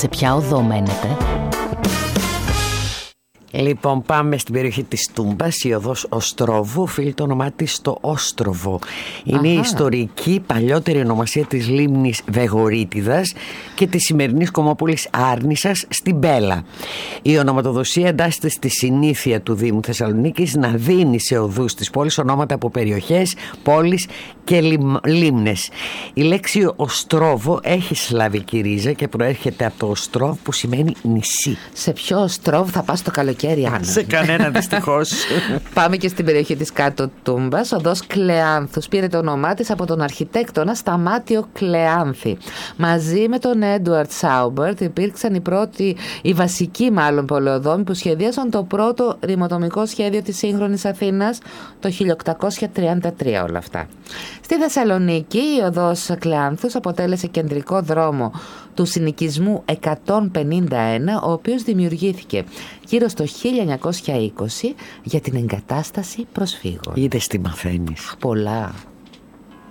Σε ποια οδό μένετε? Λοιπόν, πάμε στην περιοχή της Τούμπας, η οδός Οστρόβου, οφείλει το όνομά της στο Όστροβο. Είναι η ιστορική παλιότερη ονομασία της λίμνης Βεγορίτιδας και της σημερινής κομμόπολης Άρνισσας στην Πέλα. Η ονοματοδοσία εντάσσεται στη συνήθεια του Δήμου Θεσσαλονίκης να δίνει σε οδούς της πόλης ονόματα από περιοχές, πόλεις και λίμνες. Η λέξη Οστρόβο έχει σλαβική ρίζα και προέρχεται από το Οστρόβ που σημαίνει νησί. Σε ποιο Οστρόβ θα πας το καλοκαίρι, Άννα? Σε κανένα, δυστυχώς. Πάμε και στην περιοχή της Κάτω Τούμπας. Οδός Κλεάνθους πήρε το όνομά της από τον αρχιτέκτονα Σταμάτιο Κλεάνθη. Μαζί με τον Έντουαρτ Σάουμπερτ υπήρξαν οι βασικοί πολεοδόμοι που σχεδίασαν το πρώτο ρημοτομικό σχέδιο της σύγχρονης Αθήνας το 1833 όλα αυτά. Στη Θεσσαλονίκη η οδός Κλεάνθους αποτέλεσε κεντρικό δρόμο του συνοικισμού 151, ο οποίος δημιουργήθηκε γύρω στο 1920 για την εγκατάσταση προσφύγων. Είδες τι μαθαίνεις. Πολλά.